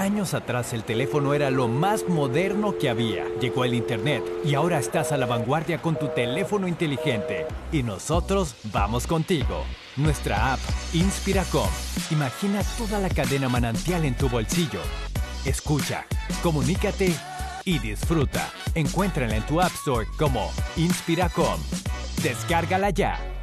Años atrás el teléfono era lo más moderno que había. Llegó el internet y ahora estás a la vanguardia con tu teléfono inteligente. Y nosotros vamos contigo. Nuestra app Inspiracom. Imagina toda la cadena Manantial en tu bolsillo. Escucha, comunícate y disfruta. Encuéntrala en tu App Store como Inspiracom. Descárgala ya.